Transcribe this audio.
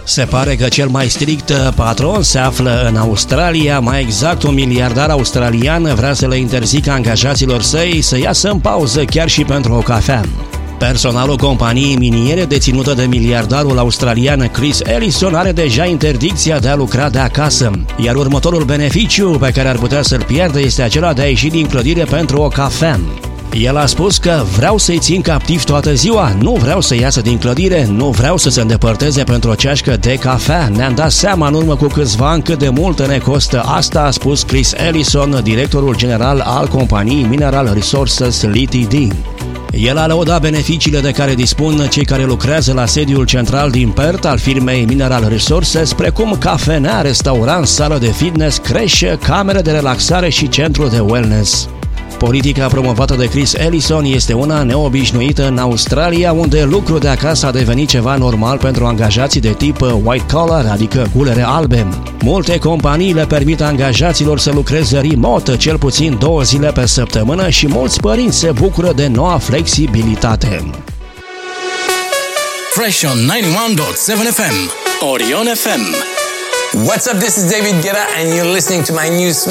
Se pare că cel mai strict patron se află în Australia, mai exact un miliardar australian vrea să le interzică angajaților săi să iasă în pauză chiar și pentru o cafea. Personalul companiei miniere deținută de miliardarul australian Chris Ellison are deja interdicția de a lucra de acasă, iar următorul beneficiu pe care ar putea să-l pierdă este acela de a ieși din clădire pentru o cafea. El a spus că vreau să-i țin captiv toată ziua, nu vreau să iasă din clădire, nu vreau să se îndepărteze pentru o ceașcă de cafea. Ne-am dat seama în urmă cu câțiva ani cât de mult ne costă asta, a spus Chris Ellison, directorul general al companiei Mineral Resources Ltd. El a lăudat beneficiile de care dispun cei care lucrează la sediul central din Perth al firmei Mineral Resources, precum cafenea, restaurant, sală de fitness, creșă, camere de relaxare și centru de wellness. Politica promovată de Chris Ellison este una neobișnuită în Australia, unde lucrul de acasă a devenit ceva normal pentru angajații de tip white collar, adică culere albe. Multe companii le permit angajaților să lucreze remote cel puțin 2 zile pe săptămână și mulți părinți se bucură de noua flexibilitate. Fresh on 91.7 FM, Orion FM. What's up, this is David Guetta and you're listening to my new